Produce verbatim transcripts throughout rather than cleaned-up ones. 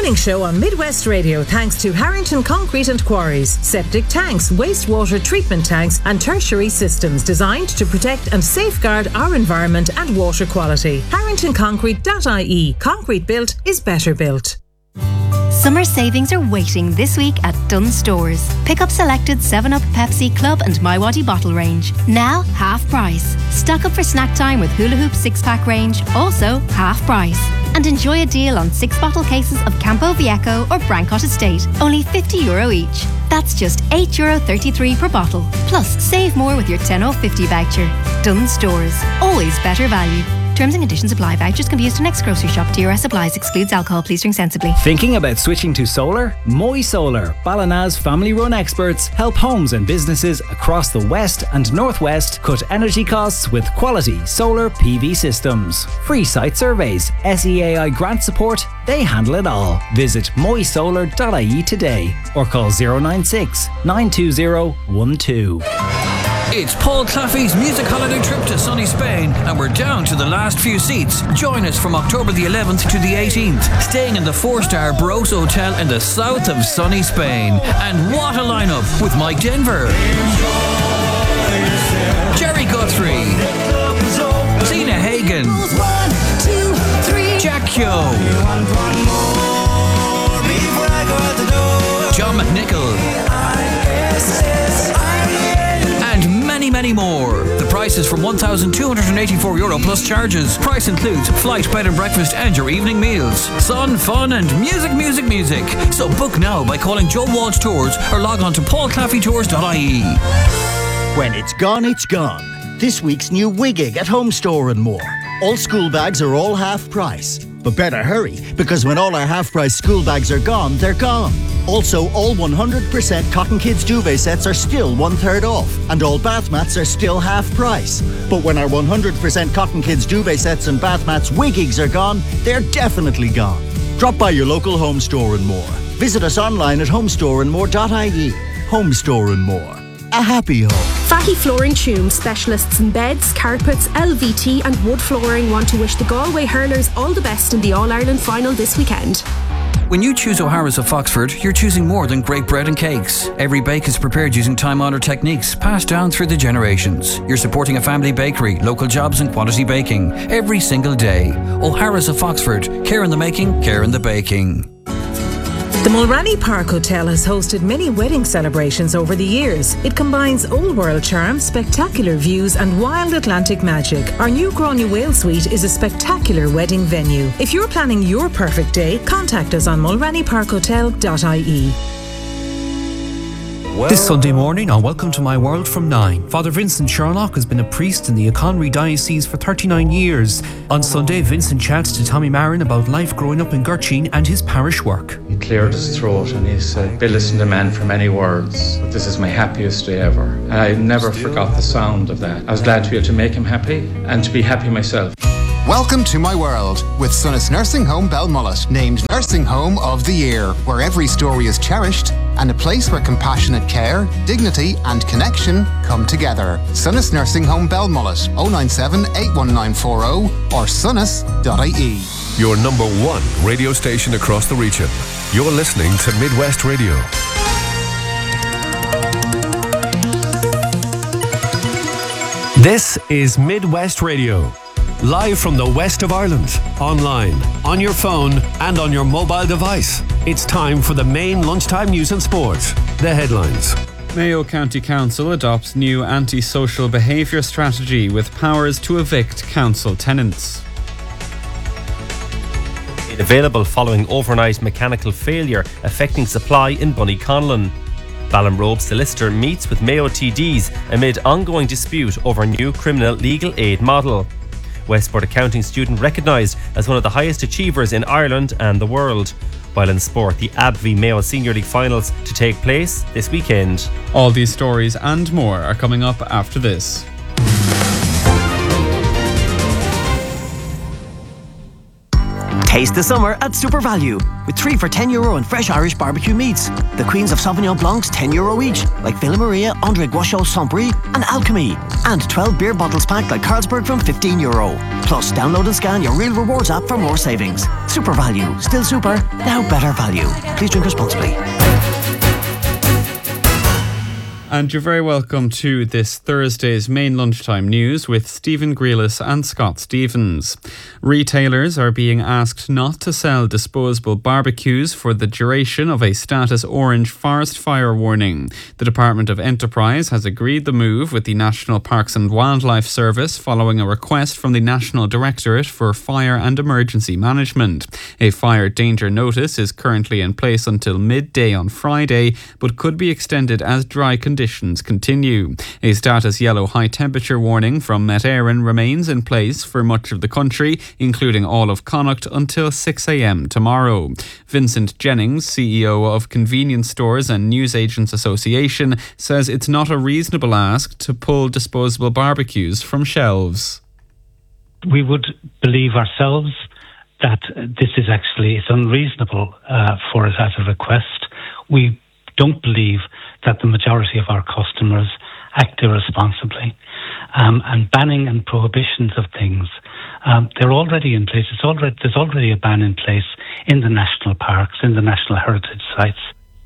morning show on Midwest Radio thanks to Harrington Concrete and Quarries. Septic tanks, wastewater treatment tanks and tertiary systems designed to protect and safeguard our environment and water quality. harrington concrete dot I E. Concrete built is better built. Summer savings are waiting this week at Dunnes Stores. Pick up selected seven up, Pepsi, Club and MiWadi bottle range. Now half price. Stock up for snack time with Hula Hoop six-pack range, also half price. And enjoy a deal on six bottle cases of Campo Viejo or Brancott Estate, only fifty euro each. That's just eight euro thirty-three per bottle. Plus, save more with your ten off fifty voucher. Dunnes Stores, always better value. Terms and conditions apply. Vouchers can be used to next grocery shop. D R S applies. Excludes alcohol. Please drink sensibly. Thinking about switching to solar? Moy Solar, Ballina's family-run experts, help homes and businesses across the west and northwest cut energy costs with quality solar P V systems. Free site surveys, S E A I grant support, they handle it all. Visit moy solar dot I E today or call zero nine six, nine two zero, one two. It's Paul Claffey's music holiday trip to sunny Spain, and we're down to the last few seats. Join us from October the eleventh to the eighteenth, staying in the four-star Baros Hotel in the south of sunny Spain. And what a lineup with Mike Denver, Jerry Guthrie, Zena Hagen, Jack Kyo, John McNichol, many, many more. The price is from one thousand two hundred eighty-four euro plus charges. Price includes flight, bed and breakfast and your evening meals. Sun, fun and music, music, music. So book now by calling Joe Walsh Tours or log on to paul claffey tours dot I E. When it's gone, it's gone. This week's new Wiggig at Home Store and More. All school bags are all half price. But better hurry, because when all our half price school bags are gone, they're gone. Also, all one hundred percent Cotton Kids duvet sets are still one third off, and all bath mats are still half price. But when our one hundred percent Cotton Kids duvet sets and bath mats Wiggigs are gone, they're definitely gone. Drop by your local Home Store and More. Visit us online at home store and more dot I E. Home Store and More. A happy home. Fatty Flooring Tume, specialists in beds, carpets, L V T and wood flooring, want to wish the Galway hurlers all the best in the All-Ireland final this weekend. When you choose O'Hara's of Foxford, you're choosing more than great bread and cakes. Every bake is prepared using time-honoured techniques passed down through the generations. You're supporting a family bakery, local jobs and quality baking every single day. O'Hara's of Foxford. Care in the making, care in the baking. The Mulranny Park Hotel has hosted many wedding celebrations over the years. It combines old world charm, spectacular views and wild Atlantic magic. Our new Grania Whale Suite is a spectacular wedding venue. If you're planning your perfect day, contact us on mulranny park hotel dot I E. Well, this Sunday morning on Welcome to My World from nine, Father Vincent Sherlock has been a priest in the Conry Diocese for thirty-nine years. On Sunday, Vincent chats to Tommy Marin about life growing up in Gurteen and his parish work. He cleared his throat and he said, "Be listening to man for many words, but this is my happiest day ever." And I never forgot the sound of that. I was glad to be able to make him happy and to be happy myself. Welcome to My World with Sunnis Nursing Home Belmullet, named Nursing Home of the Year, where every story is cherished and a place where compassionate care, dignity and connection come together. Sunnis Nursing Home Belmullet, oh nine seven, eight one nine four oh or sunnis dot I E. Your number one radio station across the region. You're listening to Midwest Radio. This is Midwest Radio. Live from the west of Ireland, online, on your phone and on your mobile device. It's time for the main lunchtime news and sport. The headlines. Mayo County Council adopts new anti-social behaviour strategy with powers to evict council tenants. Available following overnight mechanical failure affecting supply in Bunnyconlon. Ballinrobe solicitor meets with Mayo T Ds amid ongoing dispute over new criminal legal aid model. Westport accounting student recognised as one of the highest achievers in Ireland and the world. While in sport, the A B V Mayo Senior League finals to take place this weekend. All these stories and more are coming up after this. Taste the summer at Super Value, with three for ten euro and fresh Irish barbecue meats. The Queens of Sauvignon Blancs ten euro each, like Villa Maria, André Guachot, Saint-Brie and Alchemy. And twelve beer bottles packed like Carlsberg from fifteen euro. Plus, download and scan your Real Rewards app for more savings. Super Value, still super, now better value. Please drink responsibly. And you're very welcome to this Thursday's main lunchtime news with Stephen Grealis and Scott Stevens. Retailers are being asked not to sell disposable barbecues for the duration of a status orange forest fire warning. The Department of Enterprise has agreed the move with the National Parks and Wildlife Service following a request from the National Directorate for Fire and Emergency Management. A fire danger notice is currently in place until midday on Friday, but could be extended as dry conditions Conditions continue. A status yellow high temperature warning from Met Éireann remains in place for much of the country, including all of Connacht, until six a.m. tomorrow. Vincent Jennings, C E O of Convenience Stores and Newsagents Association, says it's not a reasonable ask to pull disposable barbecues from shelves. We would believe ourselves that this is actually it's unreasonable uh, for us as a request. We don't believe that the majority of our customers act irresponsibly. Um, and banning and prohibitions of things, um, they're already in place. It's already, there's already a ban in place in the national parks, in the national heritage sites.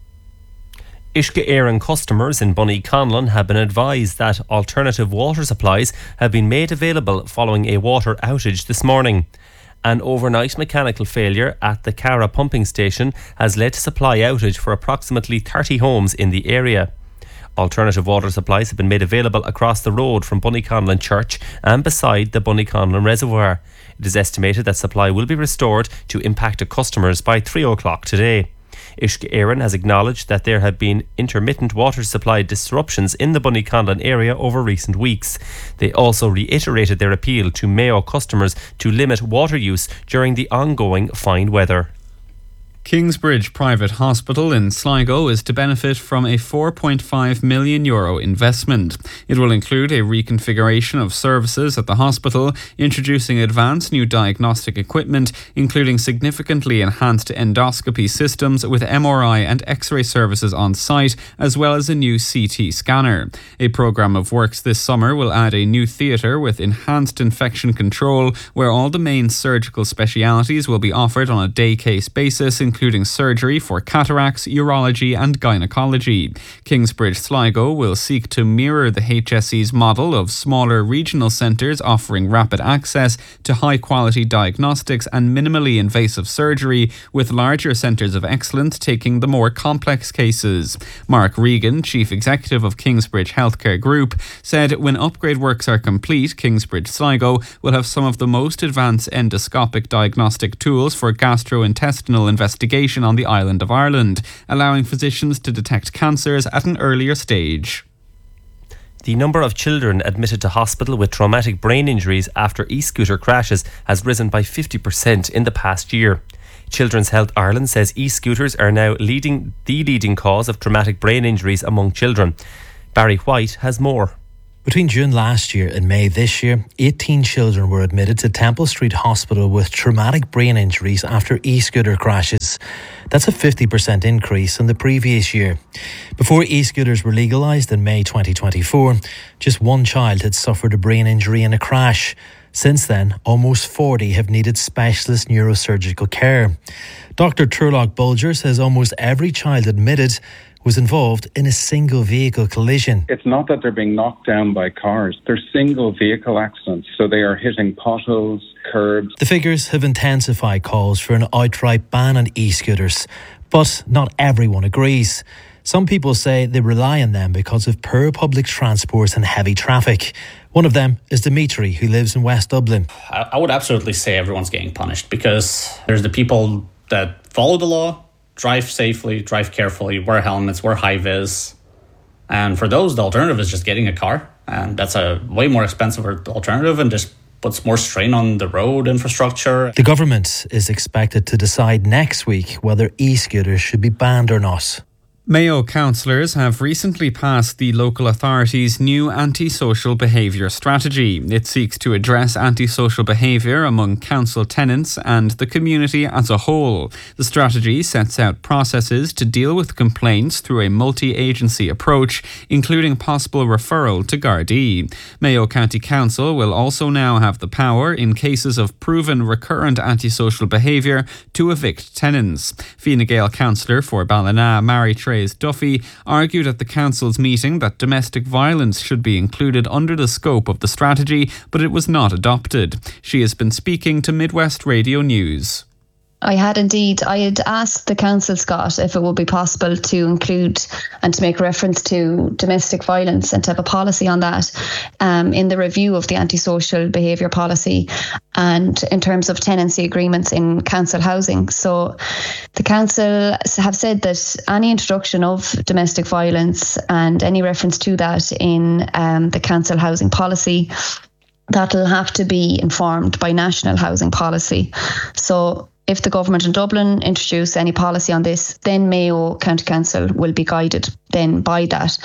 Uisce Éireann customers in Bunnyconlon have been advised that alternative water supplies have been made available following a water outage this morning. An overnight mechanical failure at the Cara pumping station has led to supply outage for approximately thirty homes in the area. Alternative water supplies have been made available across the road from Bunnyconlon Church and beside the Bunnyconlon Reservoir. It is estimated that supply will be restored to impacted customers by three o'clock today. Uisce Éireann has acknowledged that there have been intermittent water supply disruptions in the Bunnyconlon area over recent weeks. They also reiterated their appeal to Mayo customers to limit water use during the ongoing fine weather. Kingsbridge Private Hospital in Sligo is to benefit from a four point five million euro investment. It will include a reconfiguration of services at the hospital, introducing advanced new diagnostic equipment, including significantly enhanced endoscopy systems with M R I and X-ray services on site, as well as a new C T scanner. A programme of works this summer will add a new theatre with enhanced infection control, where all the main surgical specialities will be offered on a day-case basis, including surgery for cataracts, urology and gynecology. Kingsbridge Sligo will seek to mirror the H S E's model of smaller regional centres offering rapid access to high-quality diagnostics and minimally invasive surgery, with larger centres of excellence taking the more complex cases. Mark Regan, Chief Executive of Kingsbridge Healthcare Group, said when upgrade works are complete, Kingsbridge Sligo will have some of the most advanced endoscopic diagnostic tools for gastrointestinal investigation on the island of Ireland, allowing physicians to detect cancers at an earlier stage. The number of children admitted to hospital with traumatic brain injuries after e-scooter crashes has risen by fifty percent in the past year. Children's Health Ireland says e-scooters are now leading the leading cause of traumatic brain injuries among children. Barry White has more. Between June last year and May this year, eighteen children were admitted to Temple Street Hospital with traumatic brain injuries after e-scooter crashes. That's a fifty percent increase in the previous year. Before e-scooters were legalised in May twenty twenty-four, just one child had suffered a brain injury in a crash. Since then, almost forty have needed specialist neurosurgical care. Doctor Turlock Bulger says almost every child admitted was involved in a single vehicle collision. It's not that they're being knocked down by cars. They're single vehicle accidents, so they are hitting potholes, curbs. The figures have intensified calls for an outright ban on e-scooters, but not everyone agrees. Some people say they rely on them because of poor public transport and heavy traffic. One of them is Dimitri, who lives in West Dublin. I would absolutely say everyone's getting punished, because there's the people that follow the law, drive safely, drive carefully, wear helmets, wear high-vis. And for those, the alternative is just getting a car. And that's a way more expensive alternative and just puts more strain on the road infrastructure. The government is expected to decide next week whether e-scooters should be banned or not. Mayo councillors have recently passed the local authority's new antisocial behaviour strategy. It seeks to address antisocial behaviour among council tenants and the community as a whole. The strategy sets out processes to deal with complaints through a multi-agency approach, including possible referral to Gardaí. Mayo County Council will also now have the power, in cases of proven recurrent antisocial behaviour, to evict tenants. Fine Gael councillor for Ballina, Mary Trace Duffy, argued at the council's meeting that domestic violence should be included under the scope of the strategy, but it was not adopted. She has been speaking to Midwest Radio News. I had indeed. I had asked the council, Scott, if it would be possible to include and to make reference to domestic violence and to have a policy on that um, in the review of the antisocial behaviour policy and in terms of tenancy agreements in council housing. So the council have said that any introduction of domestic violence and any reference to that in um, the council housing policy, that'll have to be informed by national housing policy. So if the government in Dublin introduce any policy on this, then Mayo County Council will be guided then by that.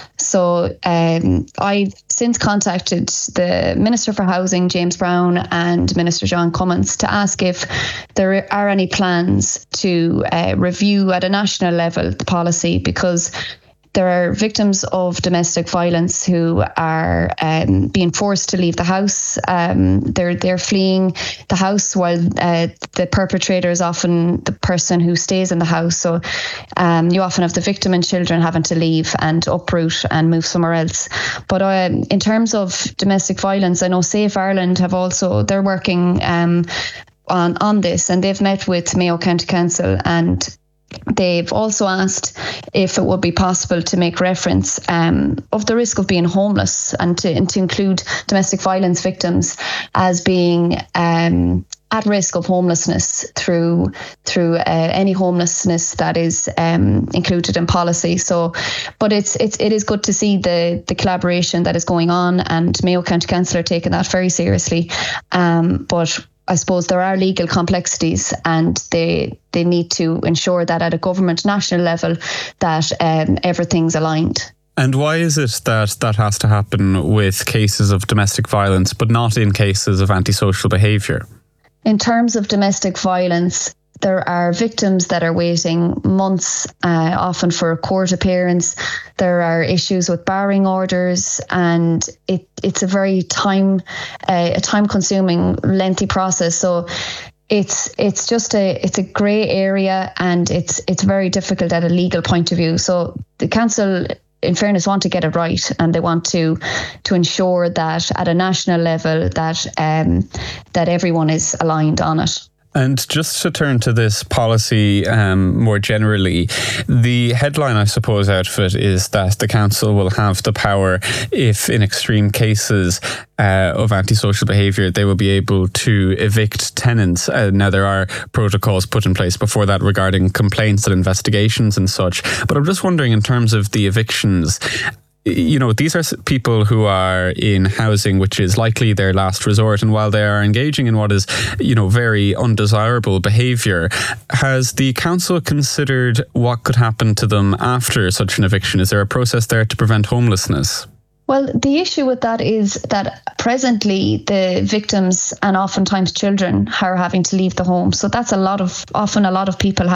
So um, I've since contacted the Minister for Housing, James Brown, and Minister John Cummins to ask if there are any plans to uh, review at a national level the policy, because there are victims of domestic violence who are um, being forced to leave the house. Um, they're they're fleeing the house while uh, the perpetrator is often the person who stays in the house. So um, you often have the victim and children having to leave and uproot and move somewhere else. But uh, in terms of domestic violence, I know Safe Ireland have also, they're working um, on, on this, and they've met with Mayo County Council, and they've also asked if it would be possible to make reference um, of the risk of being homeless and to, and to include domestic violence victims as being um, at risk of homelessness through through uh, any homelessness that is um, included in policy. So, but it's it's it is good to see the the collaboration that is going on, and Mayo County Council are taking that very seriously. Um, but I suppose there are legal complexities, and they they need to ensure that at a government national level that um, everything's aligned. And why is it that that has to happen with cases of domestic violence, but not in cases of antisocial behaviour? In terms of domestic violence, there are victims that are waiting months, uh, often for a court appearance. There are issues with barring orders, and it, it's a very time, uh, a time-consuming, lengthy process. So it's it's just a it's a grey area, and it's it's very difficult at a legal point of view. So the council, in fairness, want to get it right, and they want to to ensure that at a national level that um, that everyone is aligned on it. And just to turn to this policy um, more generally, the headline, I suppose, out of it is that the council will have the power, if in extreme cases uh, of antisocial behaviour, they will be able to evict tenants. Uh, now, there are protocols put in place before that regarding complaints and investigations and such. But I'm just wondering, in terms of the evictions, you know, these are people who are in housing which is likely their last resort, and while they are engaging in what is, you know, very undesirable behaviour, has the council considered what could happen to them after such an eviction? Is there a process there to prevent homelessness? Well, the issue with that is that presently the victims and oftentimes children are having to leave the home. So that's a lot of, often a lot of people have